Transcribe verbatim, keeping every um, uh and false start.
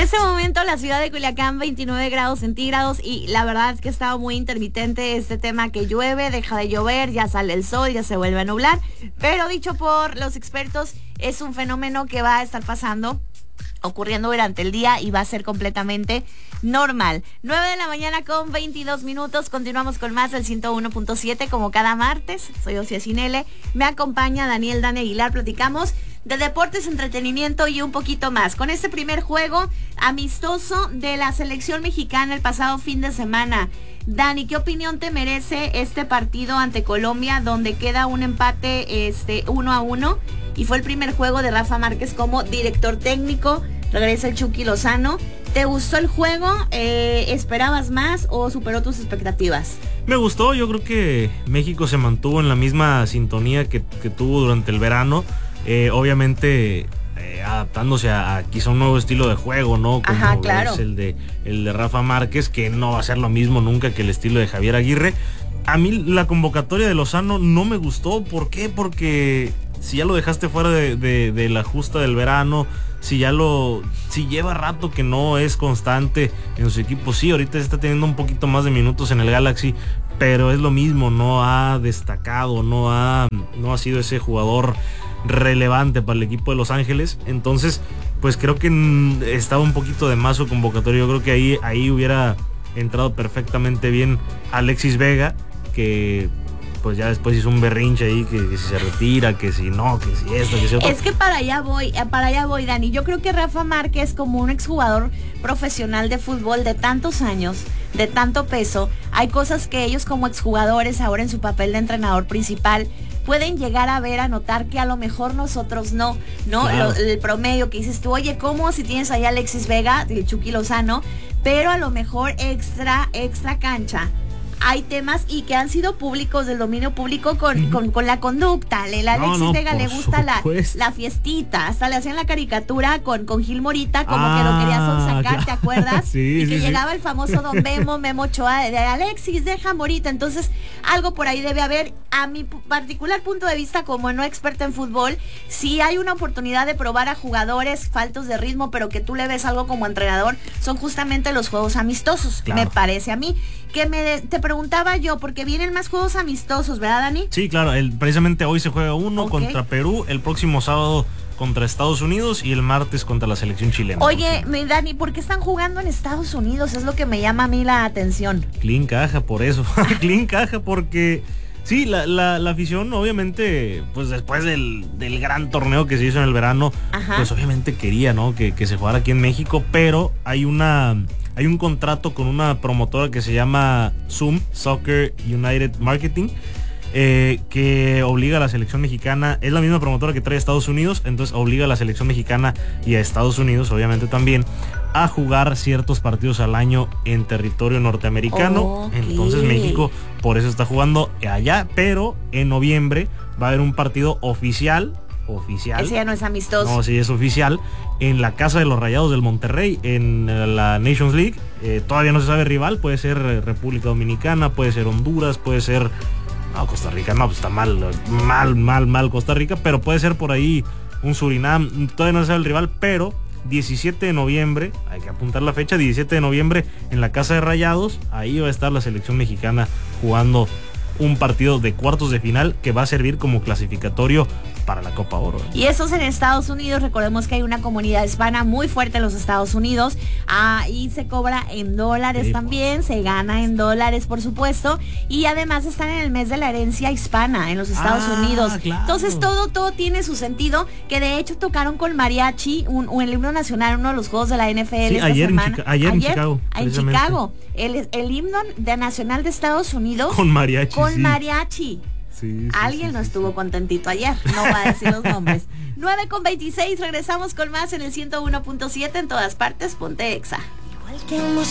este momento la ciudad de Culiacán veintinueve grados centígrados y la verdad es que ha estado muy intermitente este tema que llueve, deja de llover, ya sale el sol, ya se vuelve a nublar, pero dicho por los expertos es un fenómeno que va a estar pasando, ocurriendo durante el día y va a ser completamente normal. nueve de la mañana con veintidós minutos, continuamos con más del ciento uno punto siete como cada martes. Soy Ocia Cinele, me acompaña Daniel Dani Aguilar, platicamos de deportes, entretenimiento y un poquito más. Con este primer juego amistoso de la selección mexicana el pasado fin de semana. Dani, ¿qué opinión te merece este partido ante Colombia donde queda un empate este uno a uno? Y fue el primer juego de Rafa Márquez como director técnico, regresa el Chucky Lozano. ¿Te gustó el juego? Eh, ¿Esperabas más o superó tus expectativas? Me gustó, yo creo que México se mantuvo en la misma sintonía que, que tuvo durante el verano. Eh, obviamente eh, adaptándose a, a quizá un nuevo estilo de juego, ¿no? Como Ajá, claro. es el de, el de Rafa Márquez, que no va a ser lo mismo nunca que el estilo de Javier Aguirre. A mí la convocatoria de Lozano no me gustó. ¿Por qué? Porque si ya lo dejaste fuera de, de, de la justa del verano, si ya lo, si lleva rato que no es constante en su equipo, sí, ahorita está teniendo un poquito más de minutos en el Galaxy, pero es lo mismo, no ha destacado, no ha, no ha sido ese jugador relevante para el equipo de Los Ángeles. Entonces pues creo que estaba un poquito de más su convocatoria. Yo creo que ahí, ahí hubiera entrado perfectamente bien Alexis Vega, que pues ya después hizo un berrinche ahí, que, que si se retira, que si no, que si esto, que si otro. Es que para allá voy, para allá voy, Dani. Yo creo que Rafa Márquez, como un exjugador profesional de fútbol de tantos años, de tanto peso, hay cosas que ellos como exjugadores, ahora en su papel de entrenador principal, pueden llegar a ver, a notar que a lo mejor nosotros no, ¿no? Claro. Lo, el promedio que dices tú, oye, ¿cómo si tienes ahí a Alexis Vega, el Chucky Lozano? Pero a lo mejor extra, extra cancha. Hay temas y que han sido públicos, del dominio público con, uh-huh. con, con la conducta. El Alexis no, no, Vega le gusta la, la fiestita. Hasta le hacían la caricatura con, con Gil Morita, como ah, que lo quería sonsacar, claro. ¿Te acuerdas? Sí, y sí, que sí. llegaba el famoso Don Memo, Memo Ochoa, de Alexis, deja Morita. Entonces, algo por ahí debe haber. A mi particular punto de vista, como no experta en fútbol, si hay una oportunidad de probar a jugadores faltos de ritmo, pero que tú le ves algo como entrenador, son justamente los juegos amistosos, claro. Me parece a mí. Que me te preguntaba yo, porque vienen más juegos amistosos, ¿verdad, Dani? Sí, claro, el, precisamente hoy se juega uno okay. contra Perú, el próximo sábado contra Estados Unidos y el martes contra la selección chilena. Oye, mi Dani, ¿por qué están jugando en Estados Unidos? Es lo que me llama a mí la atención. Clean caja, por eso. Clean caja, porque sí, la, la, la afición, obviamente, pues después del, del gran torneo que se hizo en el verano, Ajá. pues obviamente quería, ¿no? Que, que se jugara aquí en México, pero hay una... Hay un contrato con una promotora que se llama Zoom, Soccer United Marketing, eh, que obliga a la selección mexicana, es la misma promotora que trae a Estados Unidos, entonces obliga a la selección mexicana y a Estados Unidos, obviamente también, a jugar ciertos partidos al año en territorio norteamericano. Okay. Entonces México por eso está jugando allá, pero en noviembre va a haber un partido oficial, oficial. Ese ya no es amistoso. No, sí es oficial, en la casa de los Rayados del Monterrey, en la Nations League. Eh, todavía no se sabe rival, puede ser República Dominicana, puede ser Honduras, puede ser... No, Costa Rica, no, pues está mal, mal, mal, mal Costa Rica, pero puede ser por ahí un Surinam, todavía no se sabe el rival, pero diecisiete de noviembre, hay que apuntar la fecha, diecisiete de noviembre, en la casa de Rayados, ahí va a estar la selección mexicana jugando un partido de cuartos de final que va a servir como clasificatorio para la Copa Oro. Y eso es en Estados Unidos. Recordemos que hay una comunidad hispana muy fuerte en los Estados Unidos. Ahí se cobra en dólares sí, también, pues. Se gana en dólares, por supuesto. Y además están en el mes de la herencia hispana en los Estados ah, Unidos. Claro. Entonces todo, todo tiene su sentido. Que de hecho tocaron con mariachi, un, un, el himno nacional, uno de los juegos de la N F L sí, esta ayer semana. En Chica- ayer, ayer en Chicago. En Chicago. El, el himno de nacional de Estados Unidos. Con mariachi. Con sí. mariachi. Sí, sí, Alguien sí, no sí, estuvo sí. contentito ayer, no va a decir los nombres. nueve con veintiséis, regresamos con más en el ciento uno punto siete en todas partes, ponte Exa. Igual que hemos